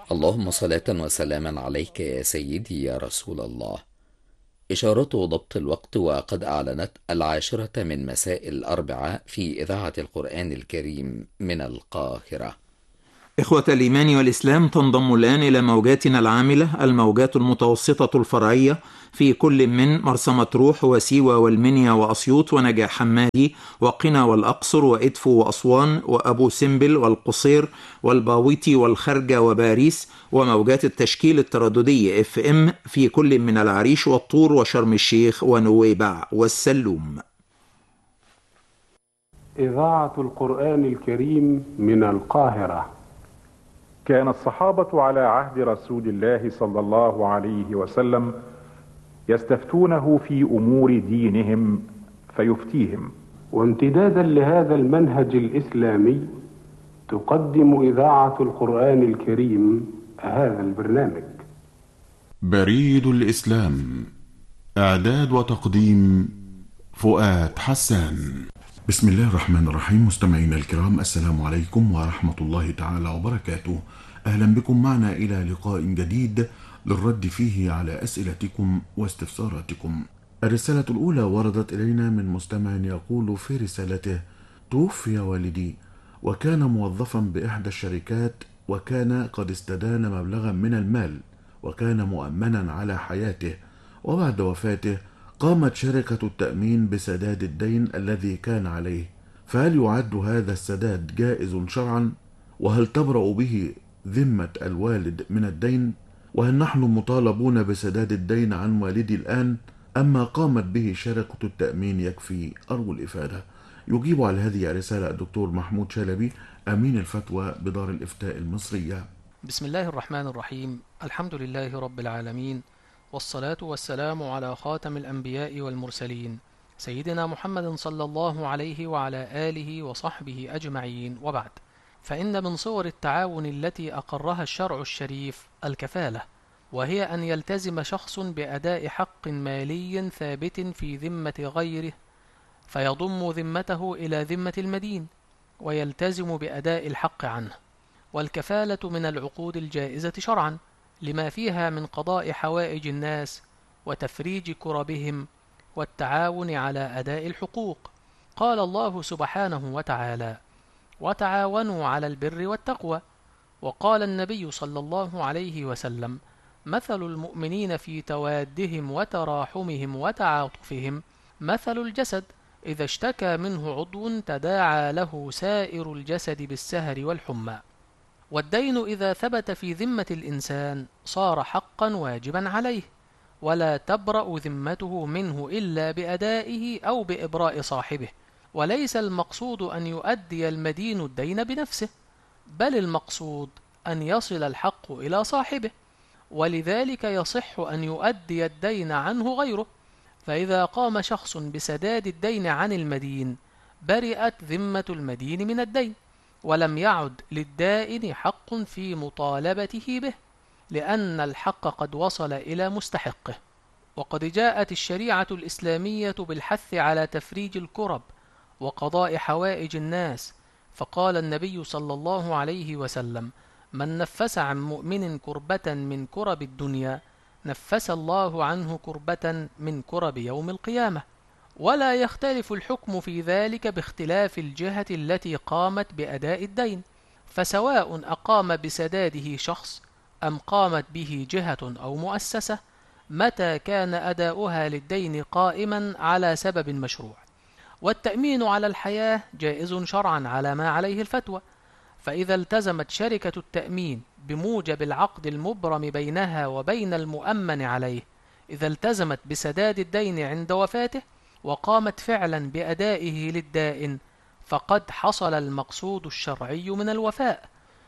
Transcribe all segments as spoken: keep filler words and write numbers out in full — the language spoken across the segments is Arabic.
اللهم صلاة وسلاما عليك يا سيدي يا رسول الله. إشارة ضبط الوقت، وقد أعلنت العاشرة من مساء الأربعاء في إذاعة القرآن الكريم من القاهرة. إخوة الإيمان والإسلام، تنضم الآن إلى موجاتنا العاملة الموجات المتوسطة الفرعية في كل من مرسى مطروح وسيوة والمنيا وأسيوط ونجع حمادي وقنا والأقصر وإدفو وأسوان وأبو سمبل والقصير والباويتي والخرجة وباريس، وموجات التشكيل الترددي اف ام في كل من العريش والطور وشرم الشيخ ونويبع والسلوم. إذاعة القرآن الكريم من القاهرة. كان الصحابة على عهد رسول الله صلى الله عليه وسلم يستفتونه في أمور دينهم فيفتيهم. وامتدادا لهذا المنهج الإسلامي تقدم إذاعة القرآن الكريم هذا البرنامج. بريد الإسلام، إعداد وتقديم فؤاد حسان. بسم الله الرحمن الرحيم. مستمعينا الكرام، السلام عليكم ورحمة الله تعالى وبركاته. أهلا بكم معنا إلى لقاء جديد للرد فيه على أسئلتكم واستفساراتكم. الرسالة الأولى وردت إلينا من مستمع يقول في رسالته: توفي والدي وكان موظفا بإحدى الشركات، وكان قد استدان مبلغا من المال وكان مؤمنا على حياته، وبعد وفاته قامت شركة التأمين بسداد الدين الذي كان عليه، فهل يعد هذا السداد جائز شرعا؟ وهل تبرأ به ذمة الوالد من الدين؟ وهل نحن مطالبون بسداد الدين عن والدي الآن، أما قامت به شركة التأمين يكفي؟ أرجو الإفادة. يجيب على هذه الرسالة الدكتور محمود شلبي، أمين الفتوى بدار الإفتاء المصرية. بسم الله الرحمن الرحيم. الحمد لله رب العالمين، والصلاة والسلام على خاتم الأنبياء والمرسلين سيدنا محمد صلى الله عليه وعلى آله وصحبه أجمعين، وبعد. فإن من صور التعاون التي أقرها الشرع الشريف الكفالة، وهي أن يلتزم شخص بأداء حق مالي ثابت في ذمة غيره، فيضم ذمته إلى ذمة المدين ويلتزم بأداء الحق عنه. والكفالة من العقود الجائزة شرعا، لما فيها من قضاء حوائج الناس وتفريج كربهم والتعاون على أداء الحقوق. قال الله سبحانه وتعالى: وتعاونوا على البر والتقوى. وقال النبي صلى الله عليه وسلم: مثل المؤمنين في توادهم وتراحمهم وتعاطفهم مثل الجسد إذا اشتكى منه عضو تداعى له سائر الجسد بالسهر والحمى. والدين إذا ثبت في ذمة الإنسان صار حقا واجبا عليه، ولا تبرأ ذمته منه إلا بأدائه أو بإبراء صاحبه. وليس المقصود أن يؤدي المدين الدين بنفسه، بل المقصود أن يصل الحق إلى صاحبه، ولذلك يصح أن يؤدي الدين عنه غيره. فإذا قام شخص بسداد الدين عن المدين برئت ذمة المدين من الدين، ولم يعد للدائن حق في مطالبته به، لأن الحق قد وصل إلى مستحقه. وقد جاءت الشريعة الإسلامية بالحث على تفريج الكرب وقضاء حوائج الناس، فقال النبي صلى الله عليه وسلم: من نفس عن مؤمن كربة من كرب الدنيا نفس الله عنه كربة من كرب يوم القيامة. ولا يختلف الحكم في ذلك باختلاف الجهة التي قامت بأداء الدين، فسواء أقام بسداده شخص أم قامت به جهة أو مؤسسة، متى كان أداؤها للدين قائما على سبب مشروع. والتأمين على الحياة جائز شرعا على ما عليه الفتوى، فإذا التزمت شركة التأمين بموجب العقد المبرم بينها وبين المؤمن عليه، إذا التزمت بسداد الدين عند وفاته وقامت فعلا بأدائه للدائن، فقد حصل المقصود الشرعي من الوفاء،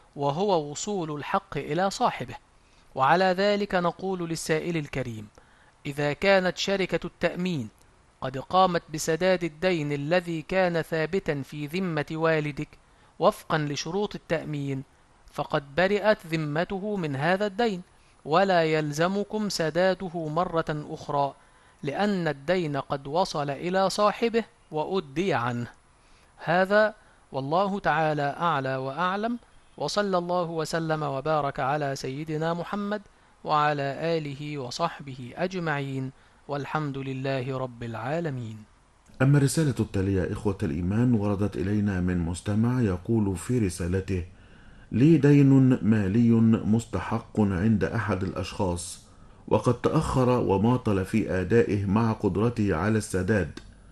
وهو وصول الحق إلى صاحبه. وعلى ذلك نقول للسائل الكريم: إذا كانت شركة التأمين قد قامت بسداد الدين الذي كان ثابتا في ذمة والدك وفقا لشروط التأمين، فقد برئت ذمته من هذا الدين، ولا يلزمكم سداده مرة أخرى، لأن الدين قد وصل إلى صاحبه وأدي عنه. هذا والله تعالى أعلى وأعلم، وصلى الله وسلم وبارك على سيدنا محمد وعلى آله وصحبه أجمعين، والحمد لله رب العالمين. أما الرسالة التالية إخوة الإيمان وردت إلينا من مستمع يقول في رسالته: لي دين مالي مستحق عند أحد الأشخاص، وقد تأخر وماطل في أدائه مع قدرته على السداد،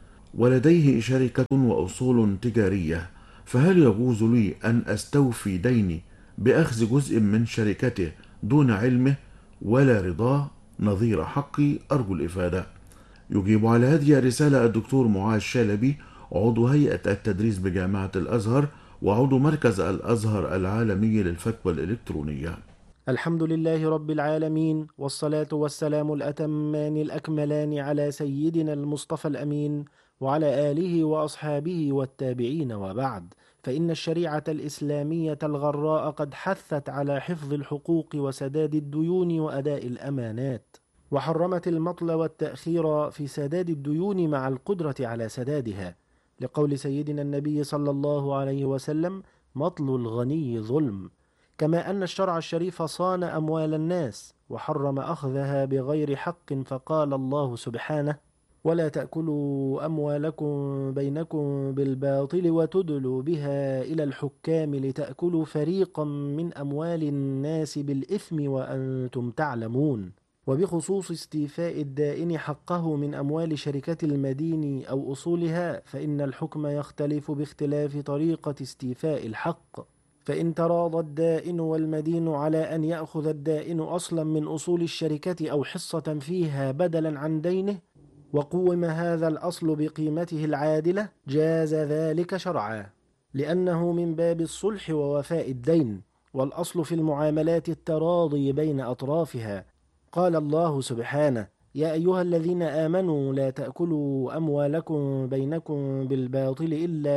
ولديه شركة وأصول تجارية، فهل يجوز لي أن أستوفي ديني بأخذ جزء من شركته دون علمه ولا رضاه نظير حقي؟ أرجو الإفادة. يجيب على هذه الرسالة الدكتور معاذ شلبي، عضو هيئة التدريس بجامعة الأزهر وعضو مركز الأزهر العالمي للفتوى الإلكترونية. الحمد لله رب العالمين، والصلاة والسلام الأتمان الأكملان على سيدنا المصطفى الأمين وعلى آله وأصحابه والتابعين، وبعد، فإن الشريعة الإسلامية الغراء قد حثت على حفظ الحقوق وسداد الديون وأداء الأمانات، وحرمت المطل والتأخير في سداد الديون مع القدرة على سدادها، لقول سيدنا النبي صلى الله عليه وسلم: مطل الغني ظلم. كما أن الشرع الشريف صان أموال الناس وحرم أخذها بغير حق، فقال الله سبحانه: ولا تأكلوا أموالكم بينكم بالباطل وتدلوا بها إلى الحكام لتأكلوا فريقا من أموال الناس بالإثم وأنتم تعلمون. وبخصوص استيفاء الدائن حقه من أموال شركة المدين أو أصولها، فإن الحكم يختلف باختلاف طريقة استيفاء الحق، فإن تراضى الدائن والمدين على أن يأخذ الدائن أصلا من أصول الشركة أو حصة فيها بدلا عن دينه، وقوم هذا الأصل بقيمته العادلة، جاز ذلك شرعا، لأنه من باب الصلح ووفاء الدين، والأصل في المعاملات التراضي بين أطرافها. قال الله سبحانه: يا أيها الذين آمنوا لا تأكلوا أموالكم بينكم بالباطل إلا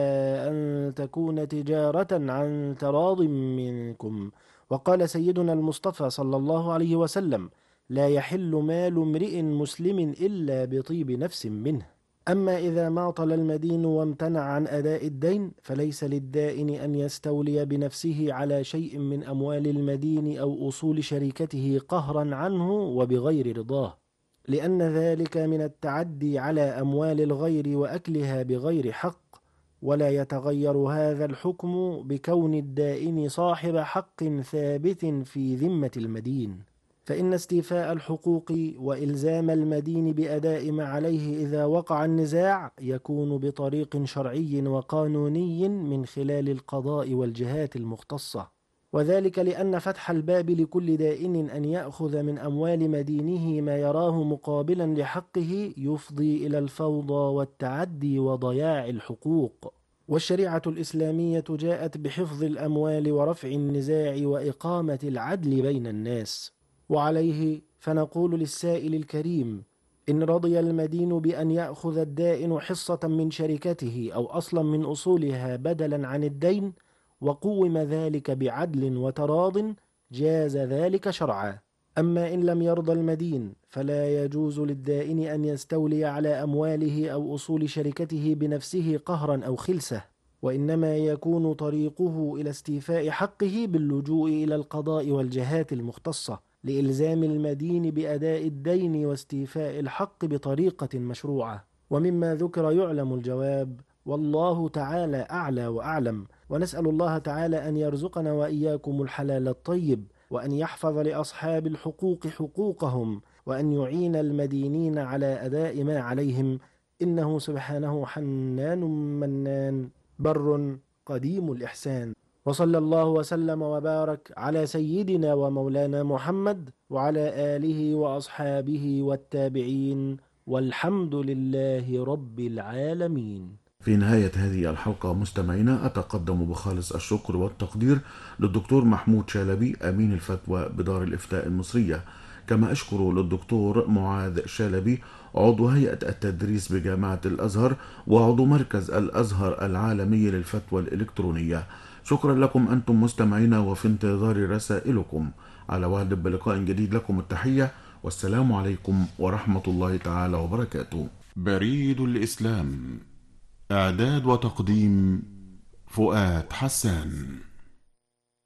أن تكون تجارة عن تراض منكم. وقال سيدنا المصطفى صلى الله عليه وسلم: لا يحل مال امرئ مسلم إلا بطيب نفس منه. أما إذا ماطل المدين وامتنع عن أداء الدين، فليس للدائن أن يستولي بنفسه على شيء من أموال المدين أو أصول شركته قهرا عنه وبغير رضاه، لأن ذلك من التعدي على أموال الغير وأكلها بغير حق. ولا يتغير هذا الحكم بكون الدائن صاحب حق ثابت في ذمة المدين، فإن استيفاء الحقوق وإلزام المدين بأداء ما عليه إذا وقع النزاع يكون بطريق شرعي وقانوني من خلال القضاء والجهات المختصة، وذلك لأن فتح الباب لكل دائن أن يأخذ من أموال مدينه ما يراه مقابلا لحقه يفضي إلى الفوضى والتعدي وضياع الحقوق. والشريعة الإسلامية جاءت بحفظ الأموال ورفع النزاع وإقامة العدل بين الناس. وعليه فنقول للسائل الكريم: إن رضي المدين بأن يأخذ الدائن حصة من شركته أو أصلا من أصولها بدلا عن الدين، وقوم ذلك بعدل وتراض، جاز ذلك شرعا. أما إن لم يرضى المدين، فلا يجوز للدائن أن يستولي على أمواله أو أصول شركته بنفسه قهرا أو خلسة، وإنما يكون طريقه إلى استيفاء حقه باللجوء إلى القضاء والجهات المختصة لإلزام المدين بأداء الدين واستيفاء الحق بطريقة مشروعة. ومما ذكر يعلم الجواب، والله تعالى أعلى وأعلم. ونسأل الله تعالى أن يرزقنا وإياكم الحلال الطيب، وأن يحفظ لأصحاب الحقوق حقوقهم، وأن يعين المدينين على أداء ما عليهم، إنه سبحانه حنان منان بر قديم الإحسان. وصلى الله وسلم وبارك على سيدنا ومولانا محمد وعلى آله وأصحابه والتابعين، والحمد لله رب العالمين. في نهاية هذه الحلقة مستمعينا، أتقدم بخالص الشكر والتقدير للدكتور محمود شلبي أمين الفتوى بدار الإفتاء المصرية، كما أشكر للدكتور معاذ شلبي عضو هيئة التدريس بجامعة الأزهر وعضو مركز الأزهر العالمي للفتوى الإلكترونية. شكرا لكم أنتم مستمعينا، وفي انتظار رسائلكم. على وعد بلقاء جديد، لكم التحية والسلام عليكم ورحمة الله تعالى وبركاته. بريد الإسلام، إعداد وتقديم فؤاد حسان.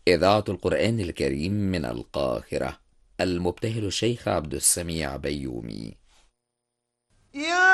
إذاعة القرآن الكريم من القاهرة، المبتهل الشيخ عبد السميع بيومي. يا